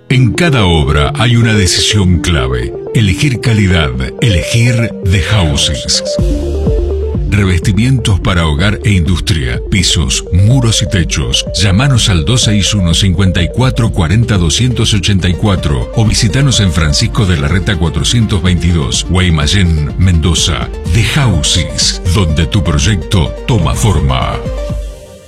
En cada obra hay una decisión clave. Elegir calidad. Elegir The Houses. Revestimientos para hogar e industria, pisos, muros y techos. Llámanos al 261 54 40 284 o visitanos en Francisco de la Reta 422, Guaymallén, Mendoza. The Houses, donde tu proyecto toma forma.